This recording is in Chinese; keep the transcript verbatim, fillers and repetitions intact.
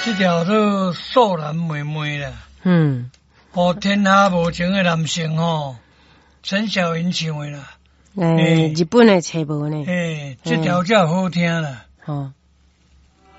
这条做素男妹妹啦， 嗯， 哦，天下无情的男性吼，陈小云唱的啦， 诶，日本的册无呢， 诶，这条才好听啦。 哦，